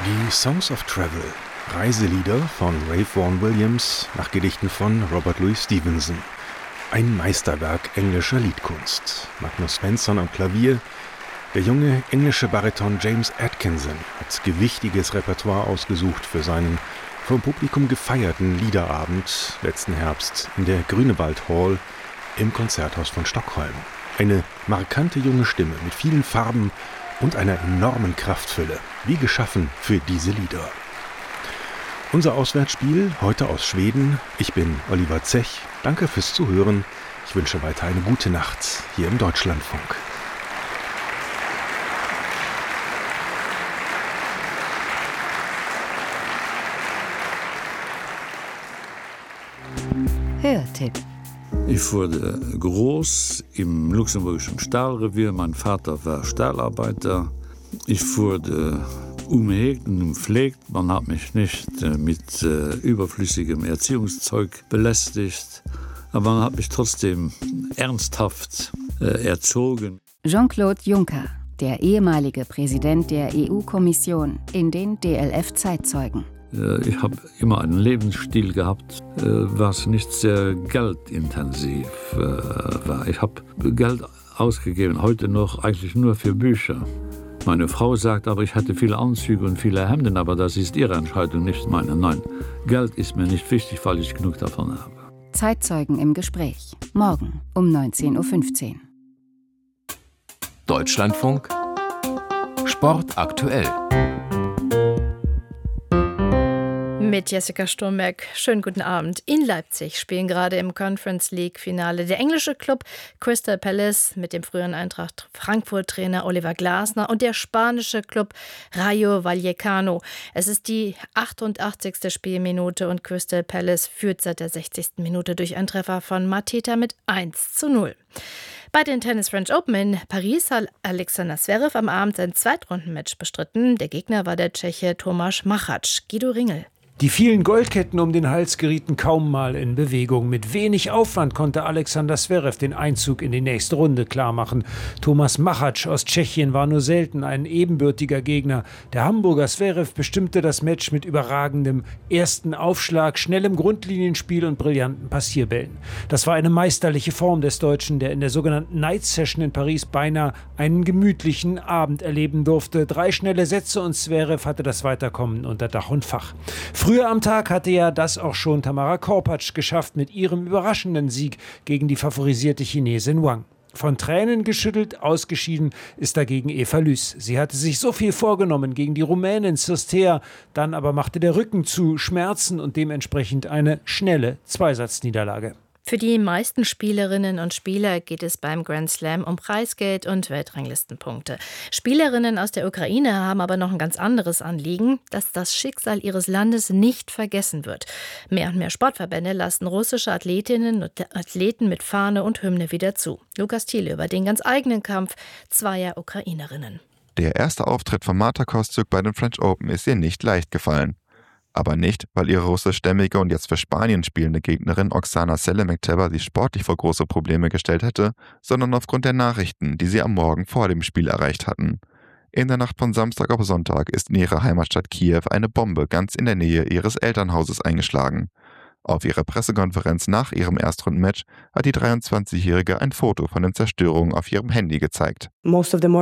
Die Songs of Travel, Reiselieder von Ralph Vaughan Williams nach Gedichten von Robert Louis Stevenson. Ein Meisterwerk englischer Liedkunst. Magnus Svensson am Klavier. Der junge englische Bariton James Atkinson hat gewichtiges Repertoire ausgesucht für seinen vom Publikum gefeierten Liederabend letzten Herbst in der Grünewald Hall im Konzerthaus von Stockholm. Eine markante junge Stimme mit vielen Farben und einer enormen Kraftfülle, wie geschaffen für diese Lieder. Unser Auswärtsspiel heute aus Schweden. Ich bin Oliver Zech. Danke fürs Zuhören. Ich wünsche weiter eine gute Nacht hier im Deutschlandfunk. Hörtipp. Ich wurde groß im luxemburgischen Stahlrevier. Mein Vater war Stahlarbeiter. Ich wurde umhegt und umpflegt. Man hat mich nicht mit überflüssigem Erziehungszeug belästigt. Aber man hat mich trotzdem ernsthaft erzogen. Jean-Claude Juncker, der ehemalige Präsident der EU-Kommission, in den DLF-Zeitzeugen. Ich habe immer einen Lebensstil gehabt, was nicht sehr geldintensiv war. Ich habe Geld ausgegeben, heute noch eigentlich nur für Bücher. Meine Frau sagt aber, ich hatte viele Anzüge und viele Hemden, aber das ist ihre Entscheidung, nicht meine. Nein, Geld ist mir nicht wichtig, weil ich genug davon habe. Zeitzeugen im Gespräch. Morgen um 19.15 Uhr. Deutschlandfunk Sport aktuell. Mit Jessica Sturmberg. Schönen guten Abend. In Leipzig spielen gerade im Conference League-Finale der englische Club Crystal Palace mit dem früheren Eintracht Frankfurt-Trainer Oliver Glasner und der spanische Club Rayo Vallecano. Es ist die 88. Spielminute und Crystal Palace führt seit der 60. Minute durch einen Treffer von Mateta mit 1:0. Bei den Tennis French Open in Paris hat Alexander Zverev am Abend sein Zweitrundenmatch bestritten. Der Gegner war der Tscheche Tomáš Machač. Guido Ringel. Die vielen Goldketten um den Hals gerieten kaum mal in Bewegung. Mit wenig Aufwand konnte Alexander Zverev den Einzug in die nächste Runde klarmachen. Tomáš Machač aus Tschechien war nur selten ein ebenbürtiger Gegner. Der Hamburger Zverev bestimmte das Match mit überragendem ersten Aufschlag, schnellem Grundlinienspiel und brillanten Passierbällen. Das war eine meisterliche Form des Deutschen, der in der sogenannten Night Session in Paris beinahe einen gemütlichen Abend erleben durfte. 3 schnelle Sätze und Zverev hatte das Weiterkommen unter Dach und Fach. Früher am Tag hatte ja das auch schon Tamara Korpatsch geschafft mit ihrem überraschenden Sieg gegen die favorisierte Chinesin Wang. Von Tränen geschüttelt, ausgeschieden ist dagegen Eva Lys. Sie hatte sich so viel vorgenommen gegen die Rumänin Cirstea, dann aber machte der Rücken zu, Schmerzen und dementsprechend eine schnelle Zweisatzniederlage. Für die meisten Spielerinnen und Spieler geht es beim Grand Slam um Preisgeld und Weltranglistenpunkte. Spielerinnen aus der Ukraine haben aber noch ein ganz anderes Anliegen, dass das Schicksal ihres Landes nicht vergessen wird. Mehr und mehr Sportverbände lassen russische Athletinnen und Athleten mit Fahne und Hymne wieder zu. Lukas Thiele über den ganz eigenen Kampf zweier Ukrainerinnen. Der erste Auftritt von Marta Kostyuk bei den French Open ist ihr nicht leicht gefallen. Aber nicht, weil ihre russischstämmige und jetzt für Spanien spielende Gegnerin Oksana Selemekteva sie sportlich vor große Probleme gestellt hätte, sondern aufgrund der Nachrichten, die sie am Morgen vor dem Spiel erreicht hatten. In der Nacht von Samstag auf Sonntag ist in ihrer Heimatstadt Kiew eine Bombe ganz in der Nähe ihres Elternhauses eingeschlagen. Auf ihrer Pressekonferenz nach ihrem Erstrundenmatch hat die 23-Jährige ein Foto von den Zerstörungen auf ihrem Handy gezeigt. Mir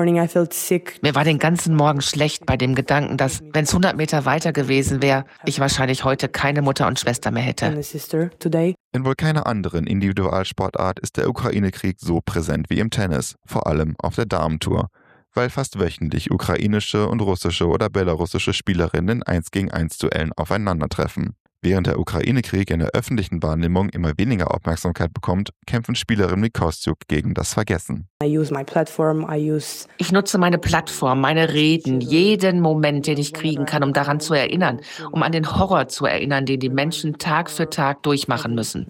war den ganzen Morgen schlecht bei dem Gedanken, dass, wenn es 100 Meter weiter gewesen wäre, ich wahrscheinlich heute keine Mutter und Schwester mehr hätte. In wohl keiner anderen Individualsportart ist der Ukraine-Krieg so präsent wie im Tennis, vor allem auf der Damentour, weil fast wöchentlich ukrainische und russische oder belarussische Spielerinnen in 1-gegen-1-Duellen aufeinandertreffen. Während der Ukraine-Krieg in der öffentlichen Wahrnehmung immer weniger Aufmerksamkeit bekommt, kämpfen Spielerinnen wie Kostyuk gegen das Vergessen. Ich nutze meine Plattform, meine Reden, jeden Moment, den ich kriegen kann, um daran zu erinnern, um an den Horror zu erinnern, den die Menschen Tag für Tag durchmachen müssen.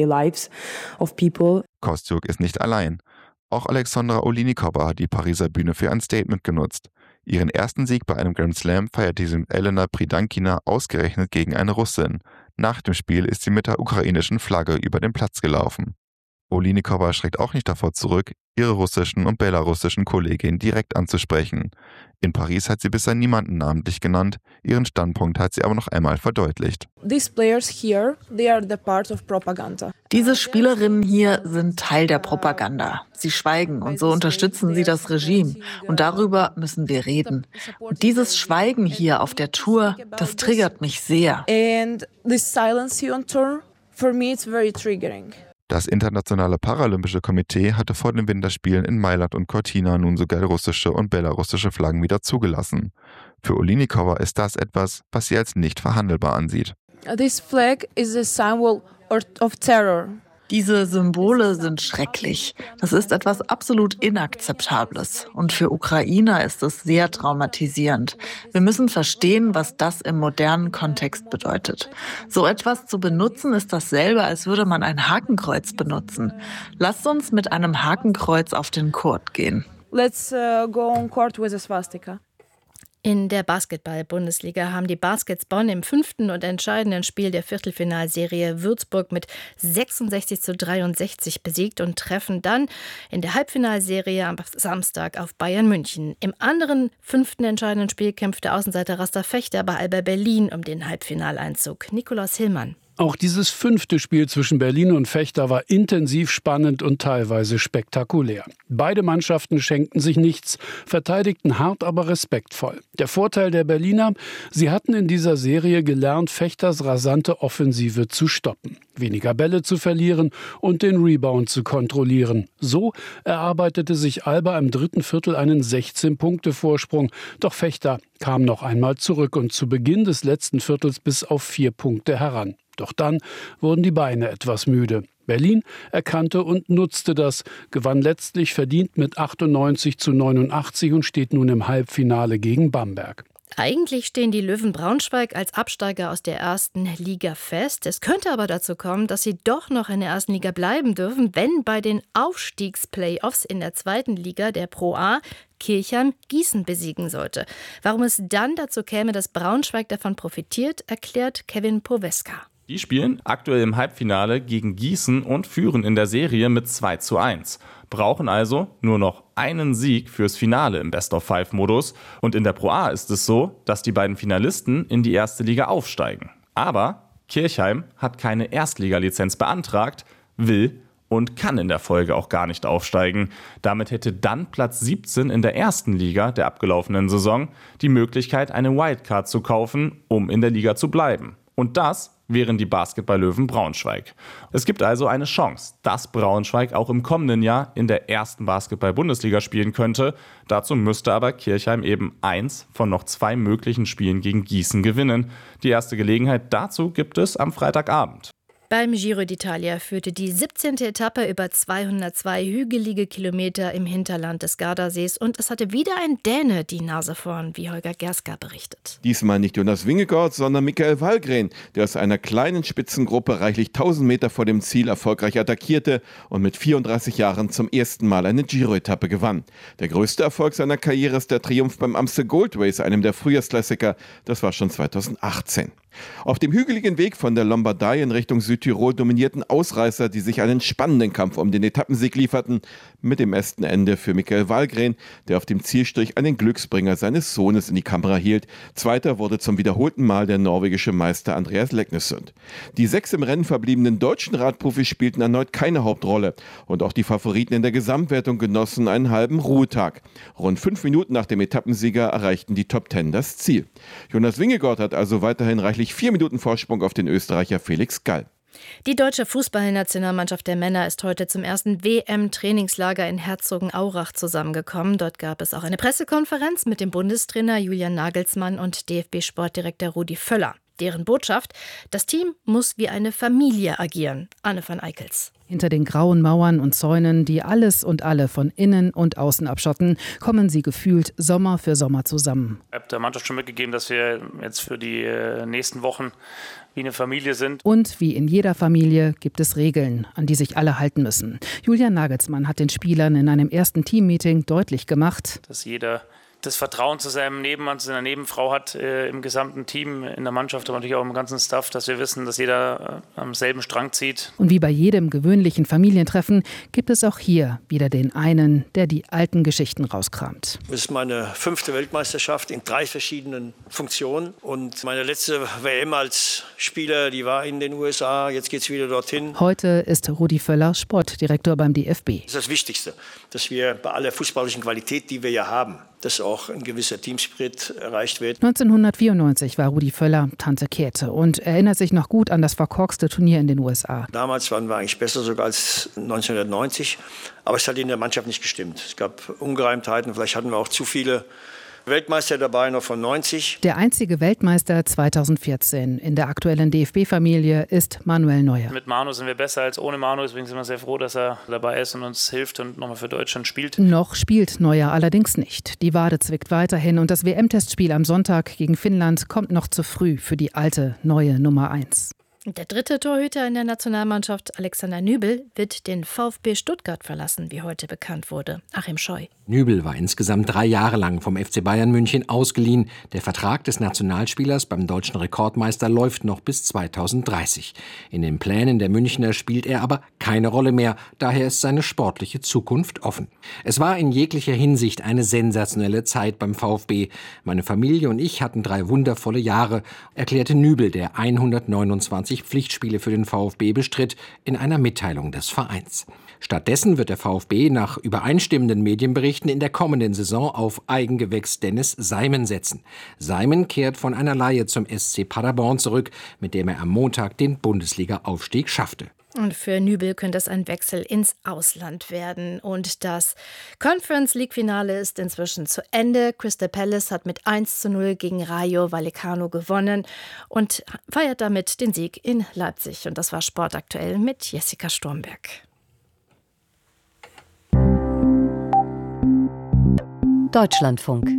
Kostyuk ist nicht allein. Auch Alexandra Olinikova hat die Pariser Bühne für ein Statement genutzt. Ihren ersten Sieg bei einem Grand Slam feierte sie mit Elena Pridankina ausgerechnet gegen eine Russin. Nach dem Spiel ist sie mit der ukrainischen Flagge über den Platz gelaufen. Olynikova schreckt auch nicht davor zurück, ihre russischen und belarussischen Kolleginnen direkt anzusprechen. In Paris hat sie bisher niemanden namentlich genannt, ihren Standpunkt hat sie aber noch einmal verdeutlicht. Diese Spielerinnen hier sind Teil der Propaganda. Sie schweigen und so unterstützen sie das Regime. Und darüber müssen wir reden. Und dieses Schweigen hier auf der Tour, das triggert mich sehr. Das Internationale Paralympische Komitee hatte vor den Winterspielen in Mailand und Cortina nun sogar russische und belarussische Flaggen wieder zugelassen. Für Olynikova ist das etwas, was sie als nicht verhandelbar ansieht. This flag is a symbol of terror. Diese Symbole sind schrecklich. Das ist etwas absolut Inakzeptables. Und für Ukrainer ist es sehr traumatisierend. Wir müssen verstehen, was das im modernen Kontext bedeutet. So etwas zu benutzen, ist dasselbe, als würde man ein Hakenkreuz benutzen. Lasst uns mit einem Hakenkreuz auf den Court gehen. Let's go on court with a swastika. In der Basketball-Bundesliga haben die Baskets Bonn im 5. und entscheidenden Spiel der Viertelfinalserie Würzburg mit 66:63 besiegt und treffen dann in der Halbfinalserie am Samstag auf Bayern München. Im anderen 5. entscheidenden Spiel kämpfte Außenseiter Rasta Fechter bei Alba Berlin um den Halbfinaleinzug. Nikolaus Hillmann. Auch dieses 5. Spiel zwischen Berlin und Fechter war intensiv spannend und teilweise spektakulär. Beide Mannschaften schenkten sich nichts, verteidigten hart, aber respektvoll. Der Vorteil der Berliner: sie hatten in dieser Serie gelernt, Fechters rasante Offensive zu stoppen, weniger Bälle zu verlieren und den Rebound zu kontrollieren. So erarbeitete sich Alba im 3. Viertel einen 16-Punkte-Vorsprung. Doch Fechter kam noch einmal zurück und zu Beginn des letzten Viertels bis auf 4 Punkte heran. Doch dann wurden die Beine etwas müde. Berlin erkannte und nutzte das, gewann letztlich verdient mit 98:89 und steht nun im Halbfinale gegen Bamberg. Eigentlich stehen die Löwen Braunschweig als Absteiger aus der 1. Liga fest. Es könnte aber dazu kommen, dass sie doch noch in der 1. Liga bleiben dürfen, wenn bei den Aufstiegsplayoffs in der 2. Liga der Pro A Kirchheim Gießen besiegen sollte. Warum es dann dazu käme, dass Braunschweig davon profitiert, erklärt Kevin Poweska. Die spielen aktuell im Halbfinale gegen Gießen und führen in der Serie mit 2:1. Brauchen also nur noch einen Sieg fürs Finale im Best-of-5-Modus. Und in der Pro A ist es so, dass die beiden Finalisten in die 1. Liga aufsteigen. Aber Kirchheim hat keine Erstligalizenz beantragt, will und kann in der Folge auch gar nicht aufsteigen. Damit hätte dann Platz 17 in der 1. Liga der abgelaufenen Saison die Möglichkeit, eine Wildcard zu kaufen, um in der Liga zu bleiben. Und das wären die Basketball-Löwen Braunschweig. Es gibt also eine Chance, dass Braunschweig auch im kommenden Jahr in der 1. Basketball-Bundesliga spielen könnte. Dazu müsste aber Kirchheim eben 1 von noch 2 möglichen Spielen gegen Gießen gewinnen. Die erste Gelegenheit dazu gibt es am Freitagabend. Beim Giro d'Italia führte die 17. Etappe über 202 hügelige Kilometer im Hinterland des Gardasees und es hatte wieder ein Däne die Nase vorn, wie Holger Gerska berichtet. Diesmal nicht Jonas Vingegaard, sondern Michael Wallgren, der aus einer kleinen Spitzengruppe reichlich 1000 Meter vor dem Ziel erfolgreich attackierte und mit 34 Jahren zum ersten Mal eine Giro-Etappe gewann. Der größte Erfolg seiner Karriere ist der Triumph beim Amstel Gold Race, einem der Frühjahrsklassiker. Das war schon 2018. Auf dem hügeligen Weg von der Lombardei in Richtung Südtirol dominierten Ausreißer, die sich einen spannenden Kampf um den Etappensieg lieferten, mit dem besten Ende für Michael Wallgren, der auf dem Zielstrich einen Glücksbringer seines Sohnes in die Kamera hielt. Zweiter wurde zum wiederholten Mal der norwegische Meister Andreas Leknesund. Die 6 im Rennen verbliebenen deutschen Radprofis spielten erneut keine Hauptrolle und auch die Favoriten in der Gesamtwertung genossen einen halben Ruhetag. Rund 5 Minuten nach dem Etappensieger erreichten die Top 10 das Ziel. Jonas Vingegaard hat also weiterhin reichlich 4 Minuten Vorsprung auf den Österreicher Felix Gall. Die deutsche Fußballnationalmannschaft der Männer ist heute zum ersten WM-Trainingslager in Herzogenaurach zusammengekommen. Dort gab es auch eine Pressekonferenz mit dem Bundestrainer Julian Nagelsmann und DFB-Sportdirektor Rudi Völler. Deren Botschaft: Das Team muss wie eine Familie agieren. Anne van Eickels. Hinter den grauen Mauern und Zäunen, die alles und alle von innen und außen abschotten, kommen sie gefühlt Sommer für Sommer zusammen. Ich habe der Mannschaft schon mitgegeben, dass wir jetzt für die nächsten Wochen wie eine Familie sind. Und wie in jeder Familie gibt es Regeln, an die sich alle halten müssen. Julian Nagelsmann hat den Spielern in einem ersten Teammeeting deutlich gemacht, dass jeder das Vertrauen zu seinem Nebenmann, zu seiner Nebenfrau hat, im gesamten Team, in der Mannschaft, aber natürlich auch im ganzen Staff, dass wir wissen, dass jeder am selben Strang zieht. Und wie bei jedem gewöhnlichen Familientreffen gibt es auch hier wieder den einen, der die alten Geschichten rauskramt. Das ist meine 5. Weltmeisterschaft in 3 verschiedenen Funktionen. Und meine letzte WM als Spieler, die war in den USA, jetzt geht es wieder dorthin. Heute ist Rudi Völler Sportdirektor beim DFB. Das ist das Wichtigste, dass wir bei aller fußballischen Qualität, die wir ja haben, dass auch ein gewisser Teamspirit erreicht wird. 1994 war Rudi Völler Tante Käthe und erinnert sich noch gut an das verkorkste Turnier in den USA. Damals waren wir eigentlich besser sogar als 1990, aber es hat in der Mannschaft nicht gestimmt. Es gab Ungereimtheiten, vielleicht hatten wir auch zu viele Weltmeister dabei, noch von 90. Der einzige Weltmeister 2014 in der aktuellen DFB-Familie ist Manuel Neuer. Mit Manu sind wir besser als ohne Manu, deswegen sind wir sehr froh, dass er dabei ist und uns hilft und nochmal für Deutschland spielt. Noch spielt Neuer allerdings nicht. Die Wade zwickt weiterhin und das WM-Testspiel am Sonntag gegen Finnland kommt noch zu früh für die alte, neue Nummer 1. Der 3. Torhüter in der Nationalmannschaft, Alexander Nübel, wird den VfB Stuttgart verlassen, wie heute bekannt wurde. Achim Scheu. Nübel war insgesamt 3 Jahre lang vom FC Bayern München ausgeliehen. Der Vertrag des Nationalspielers beim deutschen Rekordmeister läuft noch bis 2030. In den Plänen der Münchner spielt er aber keine Rolle mehr. Daher ist seine sportliche Zukunft offen. Es war in jeglicher Hinsicht eine sensationelle Zeit beim VfB. Meine Familie und ich hatten 3 wundervolle Jahre, erklärte Nübel, der 129 Pflichtspiele für den VfB bestritt, in einer Mitteilung des Vereins. Stattdessen wird der VfB nach übereinstimmenden Medienberichten in der kommenden Saison auf Eigengewächs Dennis Seimen setzen. Seimen kehrt von einer Leihe zum SC Paderborn zurück, mit dem er am Montag den Bundesliga-Aufstieg schaffte. Und für Nübel könnte es ein Wechsel ins Ausland werden. Und das Conference League-Finale ist inzwischen zu Ende. Crystal Palace hat mit 1:0 gegen Rayo Vallecano gewonnen und feiert damit den Sieg in Leipzig. Und das war Sportaktuell mit Jessica Sturmberg. Deutschlandfunk.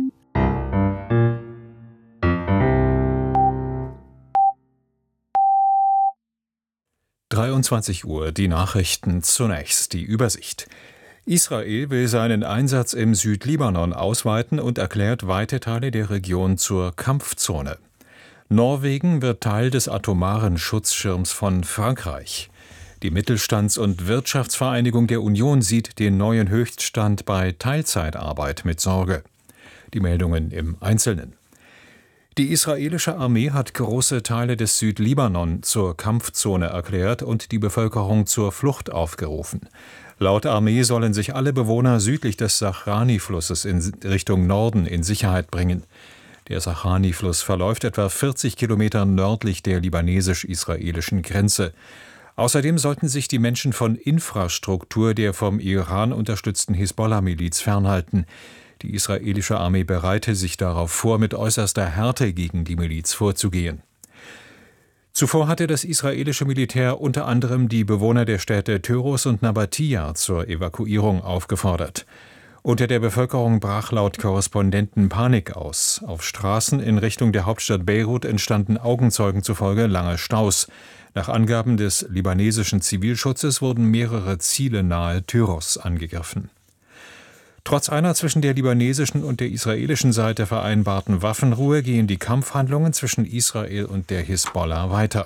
Uhr, die Nachrichten zunächst, die Übersicht. Israel will seinen Einsatz im Südlibanon ausweiten und erklärt weite Teile der Region zur Kampfzone. Norwegen wird Teil des atomaren Schutzschirms von Frankreich. Die Mittelstands- und Wirtschaftsvereinigung der Union sieht den neuen Höchststand bei Teilzeitarbeit mit Sorge. Die Meldungen im Einzelnen. Die israelische Armee hat große Teile des Südlibanon zur Kampfzone erklärt und die Bevölkerung zur Flucht aufgerufen. Laut Armee sollen sich alle Bewohner südlich des Sahrani-Flusses in Richtung Norden in Sicherheit bringen. Der Sahrani-Fluss verläuft etwa 40 Kilometer nördlich der libanesisch-israelischen Grenze. Außerdem sollten sich die Menschen von Infrastruktur der vom Iran unterstützten Hisbollah-Miliz fernhalten. Die israelische Armee bereite sich darauf vor, mit äußerster Härte gegen die Miliz vorzugehen. Zuvor hatte das israelische Militär unter anderem die Bewohner der Städte Tyros und Nabatia zur Evakuierung aufgefordert. Unter der Bevölkerung brach laut Korrespondenten Panik aus. Auf Straßen in Richtung der Hauptstadt Beirut entstanden Augenzeugen zufolge lange Staus. Nach Angaben des libanesischen Zivilschutzes wurden mehrere Ziele nahe Tyros angegriffen. Trotz einer zwischen der libanesischen und der israelischen Seite vereinbarten Waffenruhe gehen die Kampfhandlungen zwischen Israel und der Hisbollah weiter.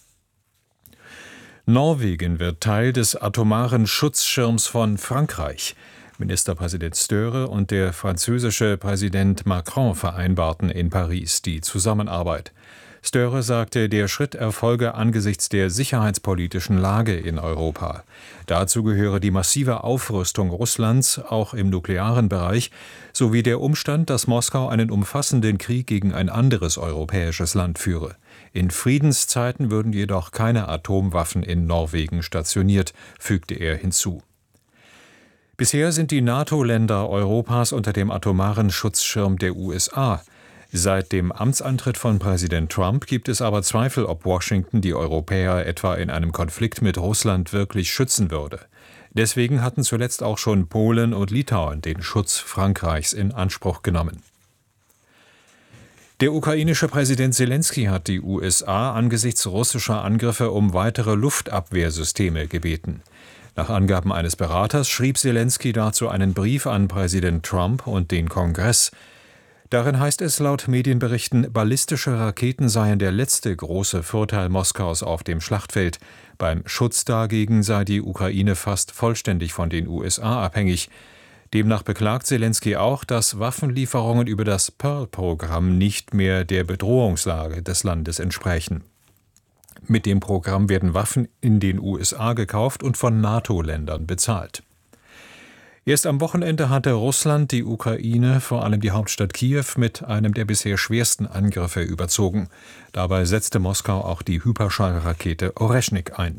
Norwegen wird Teil des atomaren Schutzschirms von Frankreich. Ministerpräsident Støre und der französische Präsident Macron vereinbarten in Paris die Zusammenarbeit. Støre sagte, der Schritt erfolge angesichts der sicherheitspolitischen Lage in Europa. Dazu gehöre die massive Aufrüstung Russlands, auch im nuklearen Bereich, sowie der Umstand, dass Moskau einen umfassenden Krieg gegen ein anderes europäisches Land führe. In Friedenszeiten würden jedoch keine Atomwaffen in Norwegen stationiert, fügte er hinzu. Bisher sind die NATO-Länder Europas unter dem atomaren Schutzschirm der USA. Seit dem Amtsantritt von Präsident Trump gibt es aber Zweifel, ob Washington die Europäer etwa in einem Konflikt mit Russland wirklich schützen würde. Deswegen hatten zuletzt auch schon Polen und Litauen den Schutz Frankreichs in Anspruch genommen. Der ukrainische Präsident Selenskyj hat die USA angesichts russischer Angriffe um weitere Luftabwehrsysteme gebeten. Nach Angaben eines Beraters schrieb Selenskyj dazu einen Brief an Präsident Trump und den Kongress. Darin heißt es laut Medienberichten, ballistische Raketen seien der letzte große Vorteil Moskaus auf dem Schlachtfeld. Beim Schutz dagegen sei die Ukraine fast vollständig von den USA abhängig. Demnach beklagt Selenskyj auch, dass Waffenlieferungen über das Pearl-Programm nicht mehr der Bedrohungslage des Landes entsprechen. Mit dem Programm werden Waffen in den USA gekauft und von NATO-Ländern bezahlt. Erst am Wochenende hatte Russland die Ukraine, vor allem die Hauptstadt Kiew, mit einem der bisher schwersten Angriffe überzogen. Dabei setzte Moskau auch die Hyperschallrakete Oreschnik ein.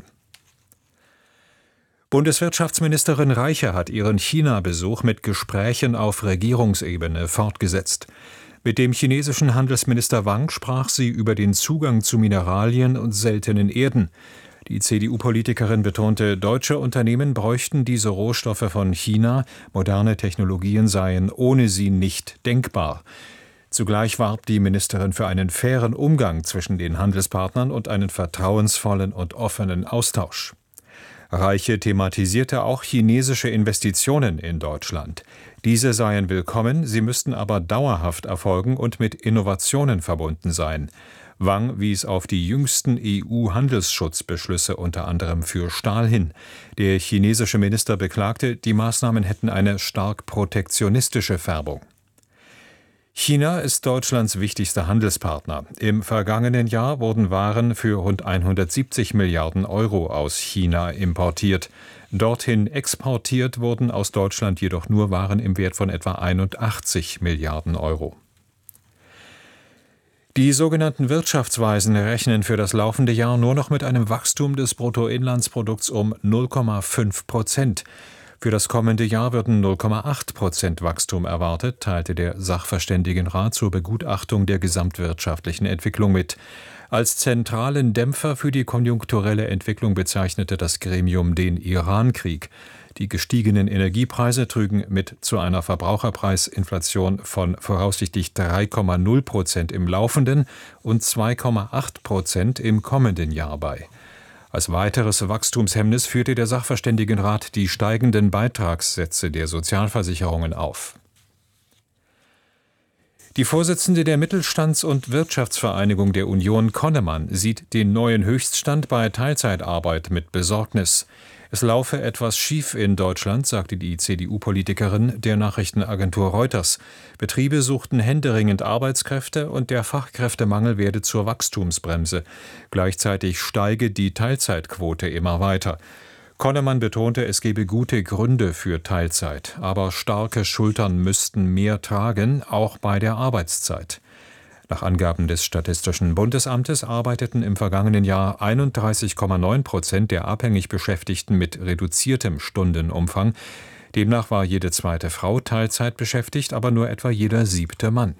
Bundeswirtschaftsministerin Reiche hat ihren China-Besuch mit Gesprächen auf Regierungsebene fortgesetzt. Mit dem chinesischen Handelsminister Wang sprach sie über den Zugang zu Mineralien und seltenen Erden. Die CDU-Politikerin betonte, deutsche Unternehmen bräuchten diese Rohstoffe von China, moderne Technologien seien ohne sie nicht denkbar. Zugleich warb die Ministerin für einen fairen Umgang zwischen den Handelspartnern und einen vertrauensvollen und offenen Austausch. Reiche thematisierte auch chinesische Investitionen in Deutschland. Diese seien willkommen, sie müssten aber dauerhaft erfolgen und mit Innovationen verbunden sein. Wang wies auf die jüngsten EU-Handelsschutzbeschlüsse unter anderem für Stahl hin. Der chinesische Minister beklagte, die Maßnahmen hätten eine stark protektionistische Färbung. China ist Deutschlands wichtigster Handelspartner. Im vergangenen Jahr wurden Waren für rund 170 Milliarden Euro aus China importiert. Dorthin exportiert wurden aus Deutschland jedoch nur Waren im Wert von etwa 81 Milliarden Euro. Die sogenannten Wirtschaftsweisen rechnen für das laufende Jahr nur noch mit einem Wachstum des Bruttoinlandsprodukts um 0,5%. Für das kommende Jahr würden 0,8% Wachstum erwartet, teilte der Sachverständigenrat zur Begutachtung der gesamtwirtschaftlichen Entwicklung mit. Als zentralen Dämpfer für die konjunkturelle Entwicklung bezeichnete das Gremium den Iran-Krieg. Die gestiegenen Energiepreise trügen mit zu einer Verbraucherpreisinflation von voraussichtlich 3,0% im laufenden und 2,8% im kommenden Jahr bei. Als weiteres Wachstumshemmnis führte der Sachverständigenrat die steigenden Beitragssätze der Sozialversicherungen auf. Die Vorsitzende der Mittelstands- und Wirtschaftsvereinigung der Union, Konnemann, sieht den neuen Höchststand bei Teilzeitarbeit mit Besorgnis. Es laufe etwas schief in Deutschland, sagte die CDU-Politikerin der Nachrichtenagentur Reuters. Betriebe suchten händeringend Arbeitskräfte und der Fachkräftemangel werde zur Wachstumsbremse. Gleichzeitig steige die Teilzeitquote immer weiter. Konnemann betonte, es gebe gute Gründe für Teilzeit, aber starke Schultern müssten mehr tragen, auch bei der Arbeitszeit. Nach Angaben des Statistischen Bundesamtes arbeiteten im vergangenen Jahr 31,9% der abhängig Beschäftigten mit reduziertem Stundenumfang. Demnach war jede zweite Frau Teilzeit beschäftigt, aber nur etwa jeder 7. Mann.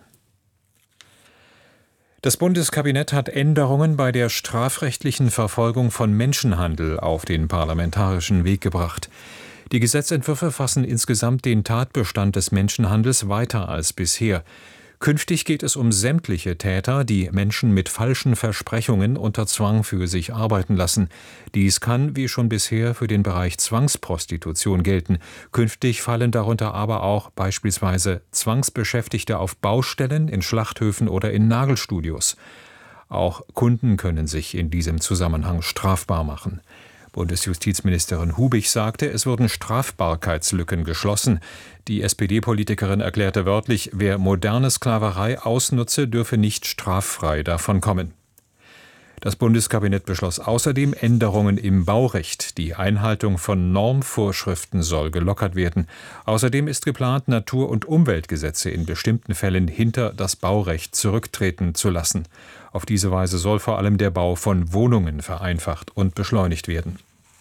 Das Bundeskabinett hat Änderungen bei der strafrechtlichen Verfolgung von Menschenhandel auf den parlamentarischen Weg gebracht. Die Gesetzentwürfe fassen insgesamt den Tatbestand des Menschenhandels weiter als bisher. Künftig geht es um sämtliche Täter, die Menschen mit falschen Versprechungen unter Zwang für sich arbeiten lassen. Dies kann, wie schon bisher, für den Bereich Zwangsprostitution gelten. Künftig fallen darunter aber auch beispielsweise Zwangsbeschäftigte auf Baustellen, in Schlachthöfen oder in Nagelstudios. Auch Kunden können sich in diesem Zusammenhang strafbar machen. Bundesjustizministerin Hubig sagte, es wurden Strafbarkeitslücken geschlossen. Die SPD-Politikerin erklärte wörtlich, wer moderne Sklaverei ausnutze, dürfe nicht straffrei davonkommen. Das Bundeskabinett beschloss außerdem Änderungen im Baurecht. Die Einhaltung von Normvorschriften soll gelockert werden. Außerdem ist geplant, Natur- und Umweltgesetze in bestimmten Fällen hinter das Baurecht zurücktreten zu lassen. Auf diese Weise soll vor allem der Bau von Wohnungen vereinfacht und beschleunigt werden.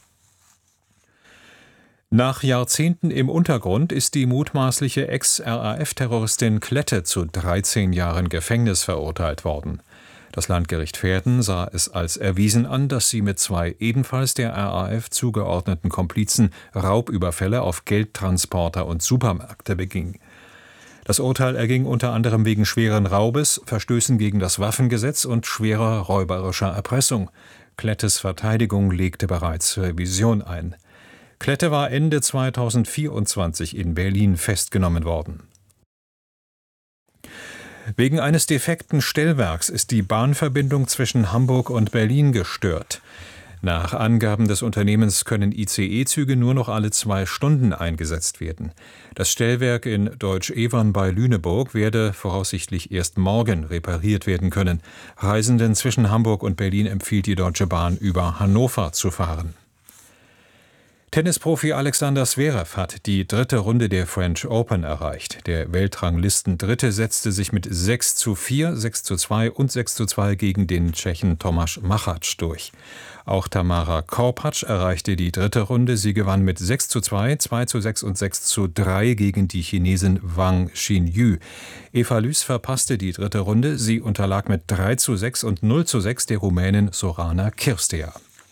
Nach Jahrzehnten im Untergrund ist die mutmaßliche Ex-RAF-Terroristin Klette zu 13 Jahren Gefängnis verurteilt worden. Das Landgericht Verden sah es als erwiesen an, dass sie mit 2 ebenfalls der RAF zugeordneten Komplizen Raubüberfälle auf Geldtransporter und Supermärkte beging. Das Urteil erging unter anderem wegen schweren Raubes, Verstößen gegen das Waffengesetz und schwerer räuberischer Erpressung. Klettes Verteidigung legte bereits Revision ein. Klette war Ende 2024 in Berlin festgenommen worden. Wegen eines defekten Stellwerks ist die Bahnverbindung zwischen Hamburg und Berlin gestört. Nach Angaben des Unternehmens können ICE-Züge nur noch alle 2 Stunden eingesetzt werden. Das Stellwerk in Deutsch-Evern bei Lüneburg werde voraussichtlich erst morgen repariert werden können. Reisenden zwischen Hamburg und Berlin empfiehlt die Deutsche Bahn, über Hannover zu fahren. Tennisprofi Alexander Zverev hat die 3. Runde der French Open erreicht. Der Weltranglisten-Dritte setzte sich mit 6:4, 6:2 und 6:2 gegen den Tschechen Tomáš Machač durch. Auch Tamara Korpatsch erreichte die 3. Runde. Sie gewann mit 6:2, 2:6 und 6:3 gegen die Chinesin Wang Xinyu. Eva Lys verpasste die 3. Runde. Sie unterlag mit 3:6 und 0:6 der Rumänin Sorana Cirstea.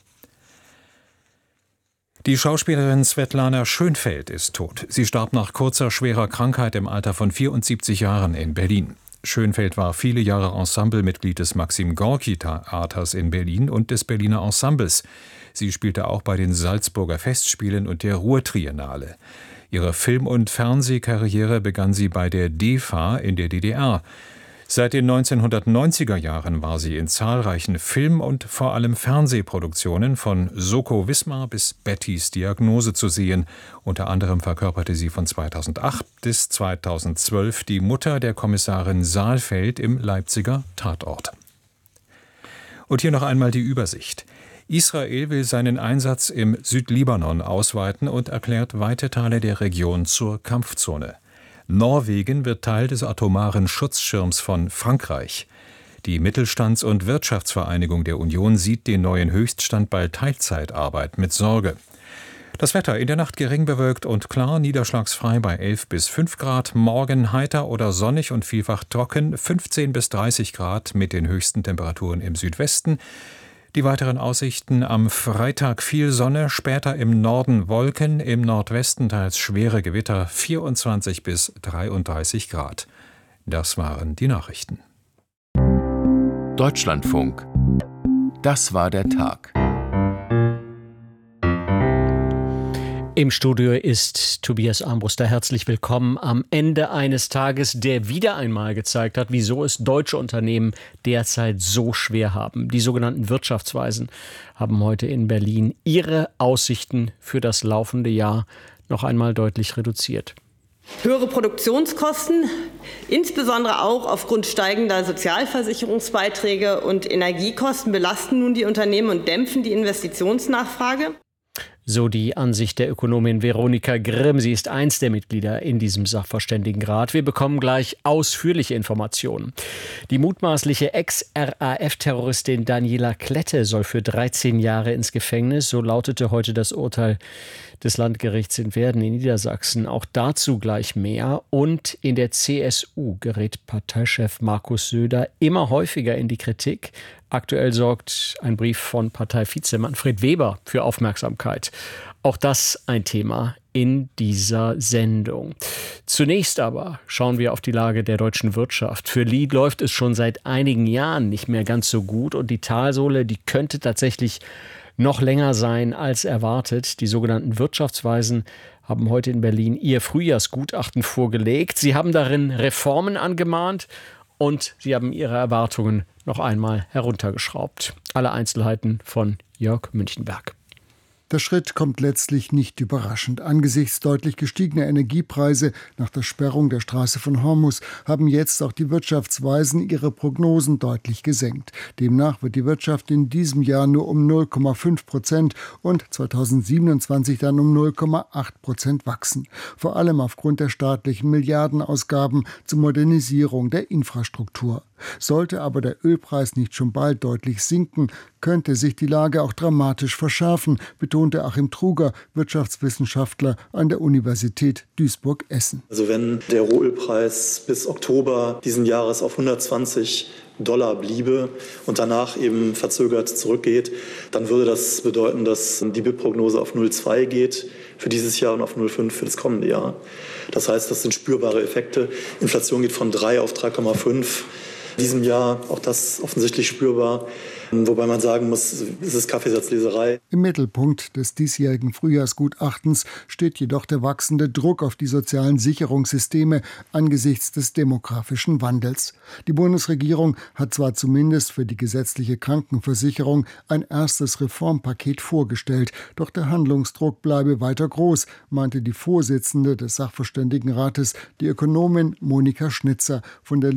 Die Schauspielerin Svetlana Schönfeld ist tot. Sie starb nach kurzer, schwerer Krankheit im Alter von 74 Jahren in Berlin. Schönfeld war viele Jahre Ensemblemitglied des Maxim-Gorki-Theaters in Berlin und des Berliner Ensembles. Sie spielte auch bei den Salzburger Festspielen und der Ruhrtriennale. Ihre Film- und Fernsehkarriere begann sie bei der DEFA in der DDR. Seit den 1990er Jahren war sie in zahlreichen Film- und vor allem Fernsehproduktionen von Soko Wismar bis Bettys Diagnose zu sehen. Unter anderem verkörperte sie von 2008 bis 2012 die Mutter der Kommissarin Saalfeld im Leipziger Tatort. Und hier noch einmal die Übersicht. Israel will seinen Einsatz im Südlibanon ausweiten und erklärt weite Teile der Region zur Kampfzone. Norwegen wird Teil des atomaren Schutzschirms von Frankreich. Die Mittelstands- und Wirtschaftsvereinigung der Union sieht den neuen Höchststand bei Teilzeitarbeit mit Sorge. Das Wetter in der Nacht gering bewölkt und klar, niederschlagsfrei bei 11 bis 5 Grad. Morgen heiter oder sonnig und vielfach trocken, 15 bis 30 Grad mit den höchsten Temperaturen im Südwesten. Die weiteren Aussichten: am Freitag viel Sonne, später im Norden Wolken, im Nordwesten teils schwere Gewitter, 24 bis 33 Grad. Das waren die Nachrichten. Deutschlandfunk. Das war der Tag. Im Studio ist Tobias Armbruster. Herzlich willkommen am Ende eines Tages, der wieder einmal gezeigt hat, wieso es deutsche Unternehmen derzeit so schwer haben. Die sogenannten Wirtschaftsweisen haben heute in Berlin ihre Aussichten für das laufende Jahr noch einmal deutlich reduziert. Höhere Produktionskosten, insbesondere auch aufgrund steigender Sozialversicherungsbeiträge und Energiekosten, belasten nun die Unternehmen und dämpfen die Investitionsnachfrage. So die Ansicht der Ökonomin Veronika Grimm. Sie ist eins der Mitglieder in diesem Sachverständigenrat. Wir bekommen gleich ausführliche Informationen. Die mutmaßliche Ex-RAF-Terroristin Daniela Klette soll für 13 Jahre ins Gefängnis. So lautete heute das Urteil des Landgerichts in Werden in Niedersachsen. Auch dazu gleich mehr. Und in der CSU gerät Parteichef Markus Söder immer häufiger in die Kritik. Aktuell sorgt ein Brief von Parteivize Manfred Weber für Aufmerksamkeit. Auch das ein Thema in dieser Sendung. Zunächst aber schauen wir auf die Lage der deutschen Wirtschaft. Für Lied läuft es schon seit einigen Jahren nicht mehr ganz so gut und die Talsohle, die könnte tatsächlich noch länger sein als erwartet. Die sogenannten Wirtschaftsweisen haben heute in Berlin ihr Frühjahrsgutachten vorgelegt. Sie haben darin Reformen angemahnt und sie haben ihre Erwartungen noch einmal heruntergeschraubt. Alle Einzelheiten von Jörg Münchenberg. Der Schritt kommt letztlich nicht überraschend. Angesichts deutlich gestiegener Energiepreise nach der Sperrung der Straße von Hormuz haben jetzt auch die Wirtschaftsweisen ihre Prognosen deutlich gesenkt. Demnach wird die Wirtschaft in diesem Jahr nur um 0,5% und 2027 dann um 0,8% wachsen. Vor allem aufgrund der staatlichen Milliardenausgaben zur Modernisierung der Infrastruktur. Sollte aber der Ölpreis nicht schon bald deutlich sinken, könnte sich die Lage auch dramatisch verschärfen, betonte Achim Truger, Wirtschaftswissenschaftler an der Universität Duisburg-Essen. Also wenn der Rohölpreis bis Oktober diesen Jahres auf $120 bliebe und danach eben verzögert zurückgeht, dann würde das bedeuten, dass die BIP-Prognose auf 0,2 geht für dieses Jahr und auf 0,5 für das kommende Jahr. Das heißt, das sind spürbare Effekte. Inflation geht von 3 auf 3,5. In diesem Jahr, auch das offensichtlich spürbar. Wobei man sagen muss, es ist Kaffeesatzleserei. Im Mittelpunkt des diesjährigen Frühjahrsgutachtens steht jedoch der wachsende Druck auf die sozialen Sicherungssysteme angesichts des demografischen Wandels. Die Bundesregierung hat zwar zumindest für die gesetzliche Krankenversicherung ein erstes Reformpaket vorgestellt, doch der Handlungsdruck bleibe weiter groß, meinte die Vorsitzende des Sachverständigenrates, die Ökonomin Monika Schnitzer von der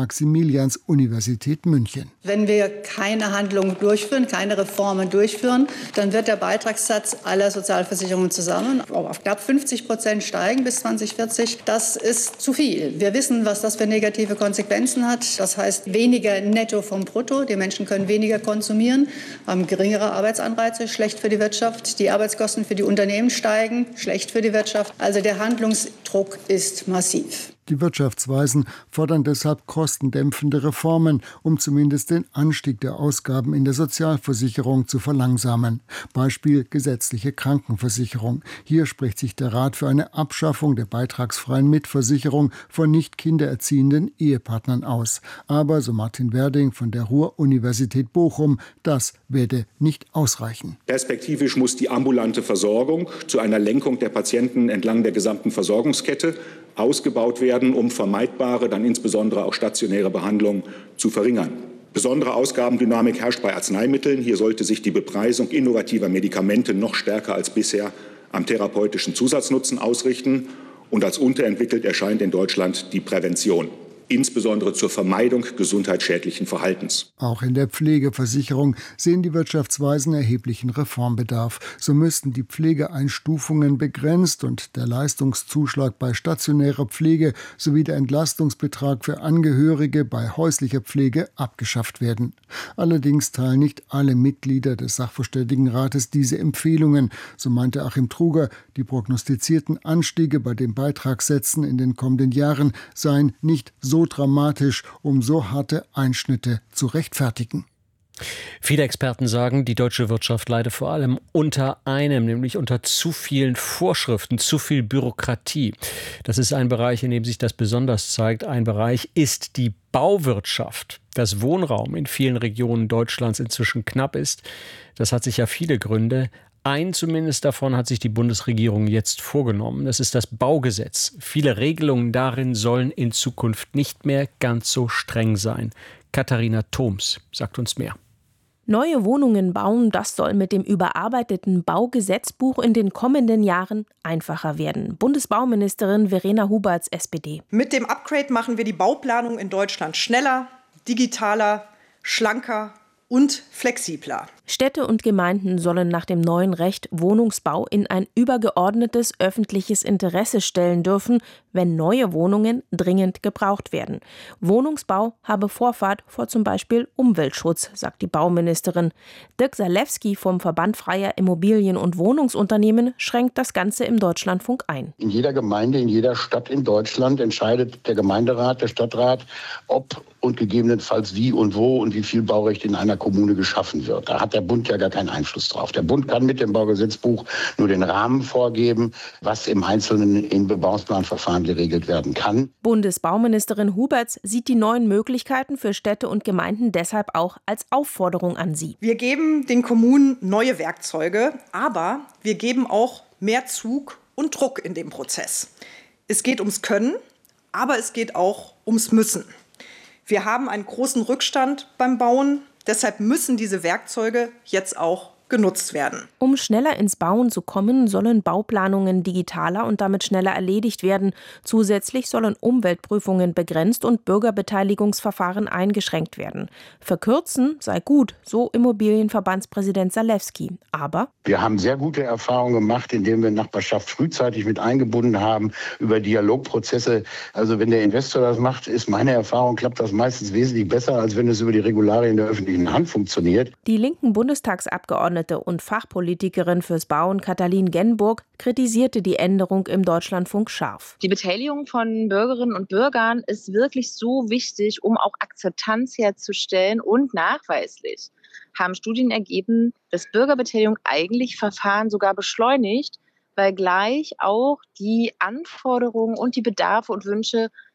Ludwig-Maximilians-Universität München. Wenn wir keine Handlungen durchführen, keine Reformen durchführen, dann wird der Beitragssatz aller Sozialversicherungen zusammen auf knapp 50% steigen bis 2040. Das ist zu viel. Wir wissen, was das für negative Konsequenzen hat. Das heißt weniger Netto vom Brutto. Die Menschen können weniger konsumieren, haben geringere Arbeitsanreize, schlecht für die Wirtschaft. Die Arbeitskosten für die Unternehmen steigen, schlecht für die Wirtschaft. Also der Handlungsdruck ist massiv. Die Wirtschaftsweisen fordern deshalb kostendämpfende Reformen, um zumindest den Anstieg der Ausgaben in der Sozialversicherung zu verlangsamen. Beispiel gesetzliche Krankenversicherung. Hier spricht sich der Rat für eine Abschaffung der beitragsfreien Mitversicherung von nicht kindererziehenden Ehepartnern aus. Aber, so Martin Werding von der Ruhr-Universität Bochum, das werde nicht ausreichen. Perspektivisch muss die ambulante Versorgung zu einer Lenkung der Patienten entlang der gesamten Versorgungskette ausgebaut werden, um vermeidbare, dann insbesondere auch stationäre Behandlungen zu verringern. Besondere Ausgabendynamik herrscht bei Arzneimitteln. Hier sollte sich die Bepreisung innovativer Medikamente noch stärker als bisher am therapeutischen Zusatznutzen ausrichten. Und als unterentwickelt erscheint in Deutschland die Prävention, insbesondere zur Vermeidung gesundheitsschädlichen Verhaltens. Auch in der Pflegeversicherung sehen die Wirtschaftsweisen erheblichen Reformbedarf. So müssten die Pflegeeinstufungen begrenzt und der Leistungszuschlag bei stationärer Pflege sowie der Entlastungsbetrag für Angehörige bei häuslicher Pflege abgeschafft werden. Allerdings teilen nicht alle Mitglieder des Sachverständigenrates diese Empfehlungen. So meinte Achim Truger, die prognostizierten Anstiege bei den Beitragssätzen in den kommenden Jahren seien nicht so dramatisch, um so harte Einschnitte zu rechtfertigen. Viele Experten sagen, die deutsche Wirtschaft leide vor allem unter einem, nämlich unter zu vielen Vorschriften, zu viel Bürokratie. Das ist ein Bereich, in dem sich das besonders zeigt. Ein Bereich ist die Bauwirtschaft. Dass Wohnraum in vielen Regionen Deutschlands inzwischen knapp ist, das hat sicher viele Gründe. Ein zumindest davon hat sich die Bundesregierung jetzt vorgenommen. Das ist das Baugesetz. Viele Regelungen darin sollen in Zukunft nicht mehr ganz so streng sein. Katharina Thoms sagt uns mehr. Neue Wohnungen bauen, das soll mit dem überarbeiteten Baugesetzbuch in den kommenden Jahren einfacher werden. Bundesbauministerin Verena Huberts, SPD. Mit dem Upgrade machen wir die Bauplanung in Deutschland schneller, digitaler, schlanker und flexibler. Städte und Gemeinden sollen nach dem neuen Recht Wohnungsbau in ein übergeordnetes öffentliches Interesse stellen dürfen, wenn neue Wohnungen dringend gebraucht werden. Wohnungsbau habe Vorfahrt vor zum Beispiel Umweltschutz, sagt die Bauministerin. Dirk Salewski vom Verband Freier Immobilien- und Wohnungsunternehmen schränkt das Ganze im Deutschlandfunk ein. In jeder Gemeinde, in jeder Stadt in Deutschland entscheidet der Gemeinderat, der Stadtrat, ob und gegebenenfalls wie und wo und wie viel Baurecht in einer Kommune geschaffen wird. Da hat der Bund ja gar keinen Einfluss drauf. Der Bund kann mit dem Baugesetzbuch nur den Rahmen vorgeben, was im Einzelnen im Bebauungsplanverfahren geregelt werden kann. Bundesbauministerin Huberts sieht die neuen Möglichkeiten für Städte und Gemeinden deshalb auch als Aufforderung an sie. Wir geben den Kommunen neue Werkzeuge, aber wir geben auch mehr Zug und Druck in dem Prozess. Es geht ums Können, aber es geht auch ums Müssen. Wir haben einen großen Rückstand beim Bauen. Deshalb müssen diese Werkzeuge jetzt auch genutzt werden. Um schneller ins Bauen zu kommen, sollen Bauplanungen digitaler und damit schneller erledigt werden. Zusätzlich sollen Umweltprüfungen begrenzt und Bürgerbeteiligungsverfahren eingeschränkt werden. Verkürzen sei gut, so Immobilienverbandspräsident Salewski. Aber wir haben sehr gute Erfahrungen gemacht, indem wir Nachbarschaft frühzeitig mit eingebunden haben über Dialogprozesse. Also wenn der Investor das macht, ist meine Erfahrung, klappt das meistens wesentlich besser, als wenn es über die Regularien der öffentlichen Hand funktioniert. Die linken Bundestagsabgeordnete und Fachpolitikerin fürs Bauen Katalin Genburg kritisierte die Änderung im Deutschlandfunk scharf. Die Beteiligung von Bürgerinnen und Bürgern ist wirklich so wichtig, um auch Akzeptanz herzustellen, und nachweislich haben Studien ergeben, dass Bürgerbeteiligung eigentlich Verfahren sogar beschleunigt, weil gleich auch die Anforderungen und die Bedarfe und Wünsche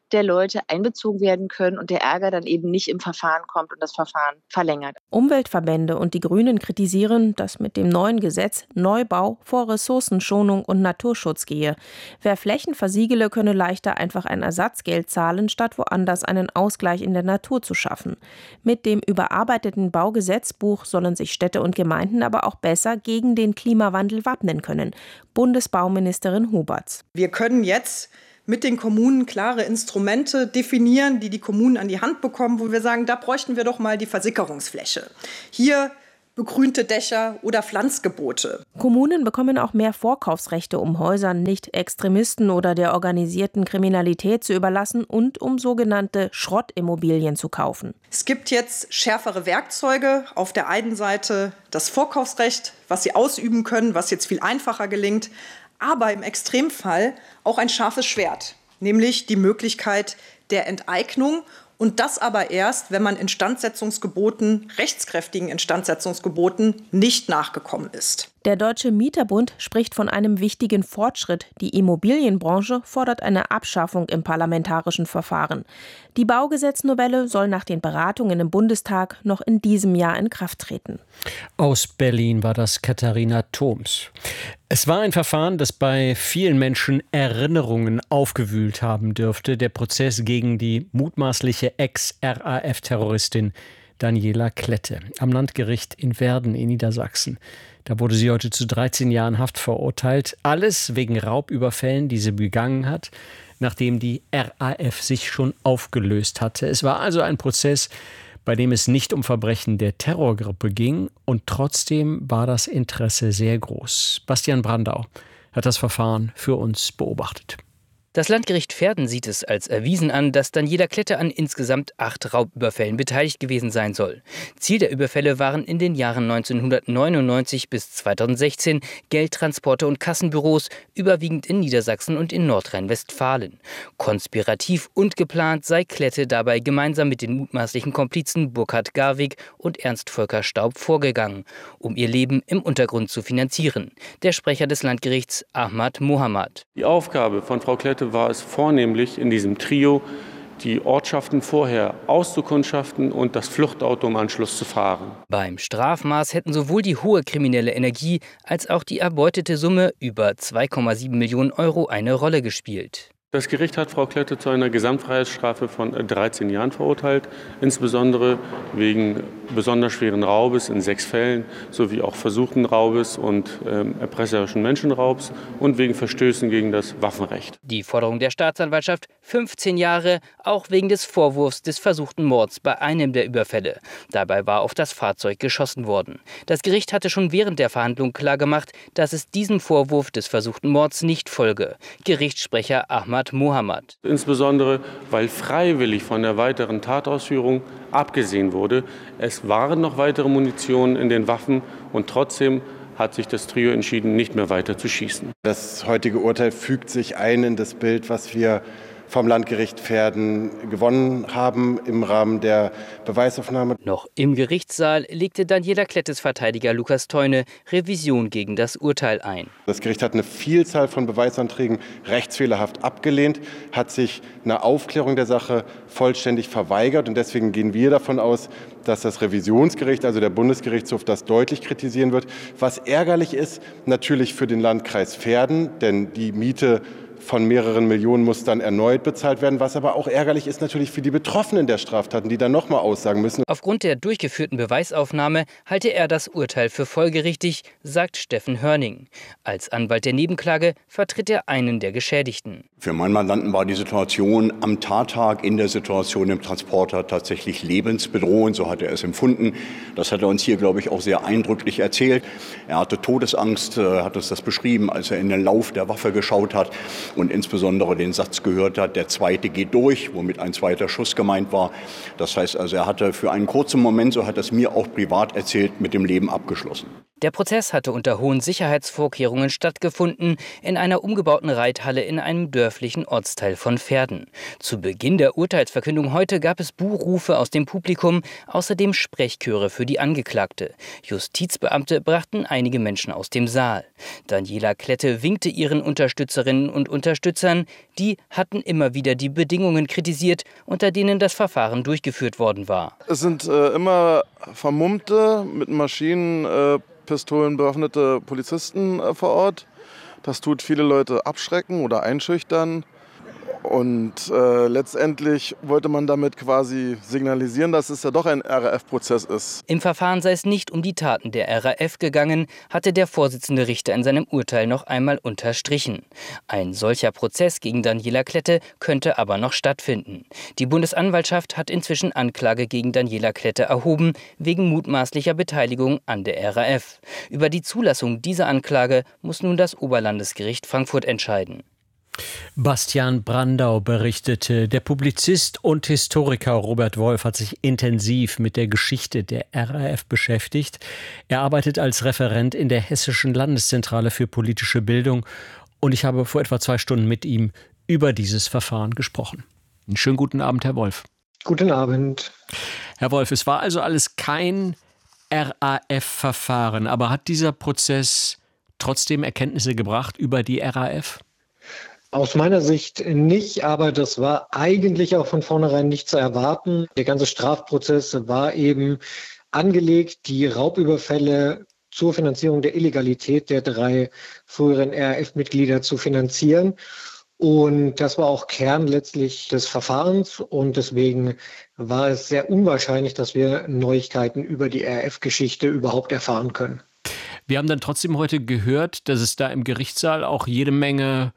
der Leute einbezogen werden können und der Ärger dann eben nicht im Verfahren kommt und das Verfahren verlängert. Umweltverbände und die Grünen kritisieren, dass mit dem neuen Gesetz Neubau vor Ressourcenschonung und Naturschutz gehe. Wer Flächen versiegele, könne leichter einfach ein Ersatzgeld zahlen, statt woanders einen Ausgleich in der Natur zu schaffen. Mit dem überarbeiteten Baugesetzbuch sollen sich Städte und Gemeinden aber auch besser gegen den Klimawandel wappnen können. Bundesbauministerin Huberts. Wir können jetzt mit den Kommunen klare Instrumente definieren, die Kommunen an die Hand bekommen, wo wir sagen, da bräuchten wir doch mal die Versickerungsfläche. Hier begrünte Dächer oder Pflanzgebote. Kommunen bekommen auch mehr Vorkaufsrechte, um Häusern nicht Extremisten oder der organisierten Kriminalität zu überlassen und um sogenannte Schrottimmobilien zu kaufen. Es gibt jetzt schärfere Werkzeuge. Auf der einen Seite das Vorkaufsrecht, was sie ausüben können, was jetzt viel einfacher gelingt. Aber im Extremfall auch ein scharfes Schwert, nämlich die Möglichkeit der Enteignung. Und das aber erst, wenn man Instandsetzungsgeboten, rechtskräftigen Instandsetzungsgeboten nicht nachgekommen ist. Der Deutsche Mieterbund spricht von einem wichtigen Fortschritt. Die Immobilienbranche fordert eine Abschaffung im parlamentarischen Verfahren. Die Baugesetznovelle soll nach den Beratungen im Bundestag noch in diesem Jahr in Kraft treten. Aus Berlin war das Katharina Thoms. Es war ein Verfahren, das bei vielen Menschen Erinnerungen aufgewühlt haben dürfte. Der Prozess gegen die mutmaßliche Ex-RAF-Terroristin Daniela Klette am Landgericht in Werden in Niedersachsen. Da wurde sie heute zu 13 Jahren Haft verurteilt. Alles wegen Raubüberfällen, die sie begangen hat, nachdem die RAF sich schon aufgelöst hatte. Es war also ein Prozess, bei dem es nicht um Verbrechen der Terrorgruppe ging. Und trotzdem war das Interesse sehr groß. Bastian Brandau hat das Verfahren für uns beobachtet. Das Landgericht Verden sieht es als erwiesen an, dass Daniela Klette an insgesamt 8 Raubüberfällen beteiligt gewesen sein soll. Ziel der Überfälle waren in den Jahren 1999 bis 2016 Geldtransporte und Kassenbüros, überwiegend in Niedersachsen und in Nordrhein-Westfalen. Konspirativ und geplant sei Klette dabei gemeinsam mit den mutmaßlichen Komplizen Burkhard Garwig und Ernst Volker Staub vorgegangen, um ihr Leben im Untergrund zu finanzieren. Der Sprecher des Landgerichts Ahmad Mohamad. Die Aufgabe von Frau Klette war es vornehmlich in diesem Trio, die Ortschaften vorher auszukundschaften und das Fluchtauto im Anschluss zu fahren. Beim Strafmaß hätten sowohl die hohe kriminelle Energie als auch die erbeutete Summe über 2,7 Millionen Euro eine Rolle gespielt. Das Gericht hat Frau Klette zu einer Gesamtfreiheitsstrafe von 13 Jahren verurteilt, insbesondere wegen besonders schweren Raubes in 6 Fällen sowie auch versuchten Raubes und erpresserischen Menschenraubs und wegen Verstößen gegen das Waffenrecht. Die Forderung der Staatsanwaltschaft 15 Jahre, auch wegen des Vorwurfs des versuchten Mords bei einem der Überfälle. Dabei war auf das Fahrzeug geschossen worden. Das Gericht hatte schon während der Verhandlung klargemacht, dass es diesem Vorwurf des versuchten Mords nicht folge. Gerichtssprecher Ahmad Mohamad. Insbesondere, weil freiwillig von der weiteren Tatausführung abgesehen wurde. Es waren noch weitere Munition in den Waffen und trotzdem hat sich das Trio entschieden, nicht mehr weiter zu schießen. Das heutige Urteil fügt sich ein in das Bild, was wir vom Landgericht Verden gewonnen haben im Rahmen der Beweisaufnahme. Noch im Gerichtssaal legte Daniela Klettes Verteidiger Lukas Theune Revision gegen das Urteil ein. Das Gericht hat eine Vielzahl von Beweisanträgen rechtsfehlerhaft abgelehnt, hat sich eine Aufklärung der Sache vollständig verweigert. Und deswegen gehen wir davon aus, dass das Revisionsgericht, also der Bundesgerichtshof, das deutlich kritisieren wird. Was ärgerlich ist, natürlich für den Landkreis Verden, denn die Miete von mehreren Millionen muss dann erneut bezahlt werden. Was aber auch ärgerlich ist natürlich für die Betroffenen der Straftaten, die dann nochmal aussagen müssen. Aufgrund der durchgeführten Beweisaufnahme halte er das Urteil für folgerichtig, sagt Steffen Hörning. Als Anwalt der Nebenklage vertritt er einen der Geschädigten. Für meinen Mandanten war die Situation am Tattag in der Situation im Transporter tatsächlich lebensbedrohend. So hat er es empfunden. Das hat er uns hier, glaube ich, auch sehr eindrücklich erzählt. Er hatte Todesangst, hat uns das beschrieben, als er in den Lauf der Waffe geschaut hat und insbesondere den Satz gehört hat, der zweite geht durch, womit ein zweiter Schuss gemeint war. Das heißt also, er hatte für einen kurzen Moment, so hat er es mir auch privat erzählt, mit dem Leben abgeschlossen. Der Prozess hatte unter hohen Sicherheitsvorkehrungen stattgefunden, in einer umgebauten Reithalle in einem dörflichen Ortsteil von Verden. Zu Beginn der Urteilsverkündung heute gab es Buhrufe aus dem Publikum, außerdem Sprechchöre für die Angeklagte. Justizbeamte brachten einige Menschen aus dem Saal. Daniela Klette winkte ihren Unterstützerinnen und Unterstützern. Die hatten immer wieder die Bedingungen kritisiert, unter denen das Verfahren durchgeführt worden war. Es sind immer vermummte, mit Maschinenpistolen bewaffnete Polizisten vor Ort. Das tut viele Leute abschrecken oder einschüchtern. Und letztendlich wollte man damit quasi signalisieren, dass es ja doch ein RAF-Prozess ist. Im Verfahren sei es nicht um die Taten der RAF gegangen, hatte der Vorsitzende Richter in seinem Urteil noch einmal unterstrichen. Ein solcher Prozess gegen Daniela Klette könnte aber noch stattfinden. Die Bundesanwaltschaft hat inzwischen Anklage gegen Daniela Klette erhoben, wegen mutmaßlicher Beteiligung an der RAF. Über die Zulassung dieser Anklage muss nun das Oberlandesgericht Frankfurt entscheiden. Bastian Brandau berichtete, der Publizist und Historiker Robert Wolf hat sich intensiv mit der Geschichte der RAF beschäftigt. Er arbeitet als Referent in der Hessischen Landeszentrale für politische Bildung und ich habe vor etwa 2 Stunden mit ihm über dieses Verfahren gesprochen. Einen schönen guten Abend, Herr Wolf. Guten Abend. Herr Wolf, es war also alles kein RAF-Verfahren, aber hat dieser Prozess trotzdem Erkenntnisse gebracht über die RAF? Aus meiner Sicht nicht, aber das war eigentlich auch von vornherein nicht zu erwarten. Der ganze Strafprozess war eben angelegt, die Raubüberfälle zur Finanzierung der Illegalität der 3 früheren RAF-Mitglieder zu finanzieren. Und das war auch Kern letztlich des Verfahrens. Und deswegen war es sehr unwahrscheinlich, dass wir Neuigkeiten über die RAF-Geschichte überhaupt erfahren können. Wir haben dann trotzdem heute gehört, dass es da im Gerichtssaal auch jede Menge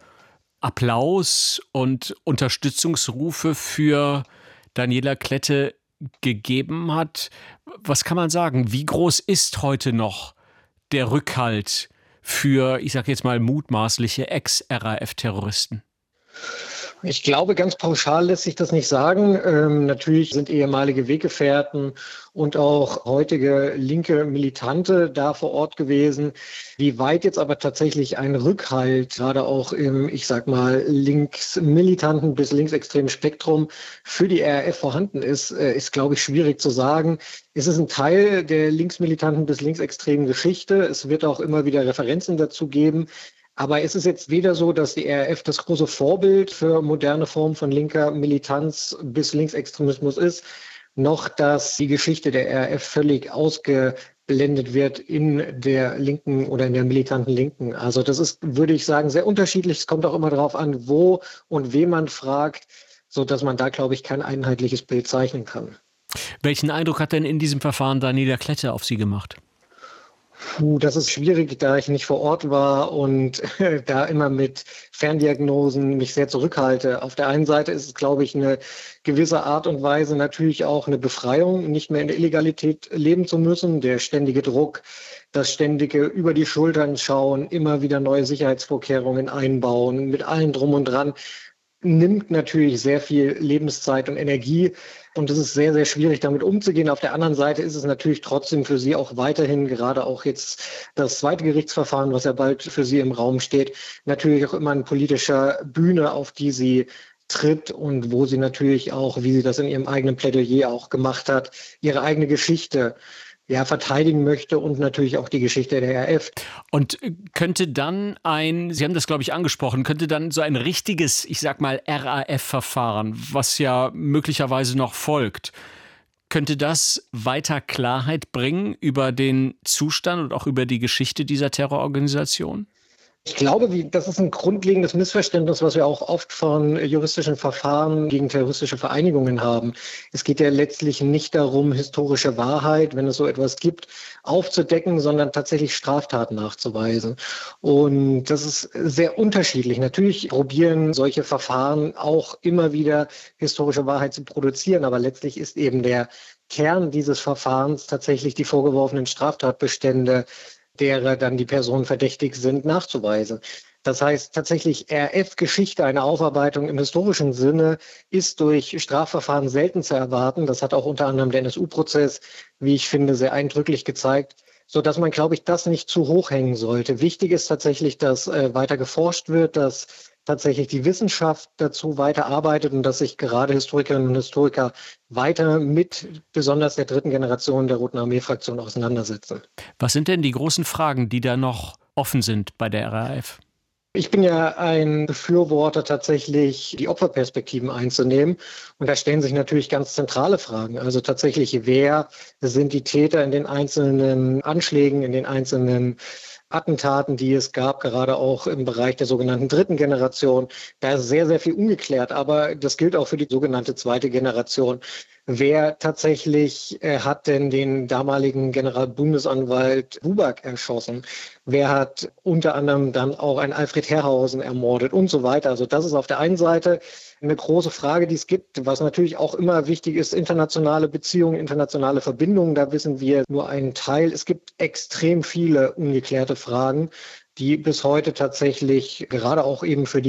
Applaus und Unterstützungsrufe für Daniela Klette gegeben hat. Was kann man sagen? Wie groß ist heute noch der Rückhalt für, ich sage jetzt mal, mutmaßliche Ex-RAF-Terroristen? Ich glaube, ganz pauschal lässt sich das nicht sagen. Natürlich sind ehemalige Weggefährten und auch heutige linke Militante da vor Ort gewesen. Wie weit jetzt aber tatsächlich ein Rückhalt, gerade auch im, ich sag mal, linksmilitanten bis linksextremen Spektrum für die RAF vorhanden ist, ist, glaube ich, schwierig zu sagen. Es ist ein Teil der linksmilitanten bis linksextremen Geschichte. Es wird auch immer wieder Referenzen dazu geben. Aber es ist jetzt weder so, dass die RAF das große Vorbild für moderne Formen von linker Militanz bis Linksextremismus ist, noch dass die Geschichte der RAF völlig ausgeblendet wird in der linken oder in der militanten Linken. Also das ist, würde ich sagen, sehr unterschiedlich. Es kommt auch immer darauf an, wo und wen man fragt, sodass man da, glaube ich, kein einheitliches Bild zeichnen kann. Welchen Eindruck hat denn in diesem Verfahren Daniela Klette auf Sie gemacht? Das ist schwierig, da ich nicht vor Ort war und da immer mit Ferndiagnosen mich sehr zurückhalte. Auf der einen Seite ist es, glaube ich, eine gewisse Art und Weise natürlich auch eine Befreiung, nicht mehr in der Illegalität leben zu müssen. Der ständige Druck, das ständige über die Schultern schauen, immer wieder neue Sicherheitsvorkehrungen einbauen, mit allem drum und dran, nimmt natürlich sehr viel Lebenszeit und Energie. Und es ist sehr, sehr schwierig, damit umzugehen. Auf der anderen Seite ist es natürlich trotzdem für Sie auch weiterhin, gerade auch jetzt das zweite Gerichtsverfahren, was ja bald für Sie im Raum steht, natürlich auch immer eine politische Bühne, auf die Sie tritt und wo sie natürlich auch, wie sie das in ihrem eigenen Plädoyer auch gemacht hat, ihre eigene Geschichte verteidigen möchte und natürlich auch die Geschichte der RAF. Und könnte dann Sie haben das, glaube ich, angesprochen, könnte dann so ein richtiges, ich sag mal, RAF-Verfahren, was ja möglicherweise noch folgt, könnte das weiter Klarheit bringen über den Zustand und auch über die Geschichte dieser Terrororganisation? Ich glaube, das ist ein grundlegendes Missverständnis, was wir auch oft von juristischen Verfahren gegen terroristische Vereinigungen haben. Es geht ja letztlich nicht darum, historische Wahrheit, wenn es so etwas gibt, aufzudecken, sondern tatsächlich Straftaten nachzuweisen. Und das ist sehr unterschiedlich. Natürlich probieren solche Verfahren auch immer wieder historische Wahrheit zu produzieren, aber letztlich ist eben der Kern dieses Verfahrens tatsächlich die vorgeworfenen Straftatbestände, derer dann die Personen verdächtig sind, nachzuweisen. Das heißt tatsächlich, RAF-Geschichte, eine Aufarbeitung im historischen Sinne, ist durch Strafverfahren selten zu erwarten. Das hat auch unter anderem der NSU-Prozess, wie ich finde, sehr eindrücklich gezeigt. sodass man, glaube ich, das nicht zu hoch hängen sollte. Wichtig ist tatsächlich, dass weiter geforscht wird, dass tatsächlich die Wissenschaft dazu weiter arbeitet und dass sich gerade Historikerinnen und Historiker weiter mit besonders der dritten Generation der Roten Armee-Fraktion auseinandersetzen. Was sind denn die großen Fragen, die da noch offen sind bei der RAF? Ich bin ja ein Befürworter, tatsächlich die Opferperspektiven einzunehmen. Und da stellen sich natürlich ganz zentrale Fragen. Also tatsächlich, wer sind die Täter in den einzelnen Anschlägen, in den einzelnen Attentaten, die es gab, gerade auch im Bereich der sogenannten dritten Generation. Da ist sehr, sehr viel ungeklärt, aber das gilt auch für die sogenannte zweite Generation. Wer tatsächlich hat denn den damaligen Generalbundesanwalt Buback erschossen? Wer hat unter anderem dann auch einen Alfred Herrhausen ermordet und so weiter? Also das ist auf der einen Seite eine große Frage, die es gibt. Was natürlich auch immer wichtig ist, internationale Beziehungen, internationale Verbindungen. Da wissen wir nur einen Teil. Es gibt extrem viele ungeklärte Fragen, die bis heute tatsächlich gerade auch eben für die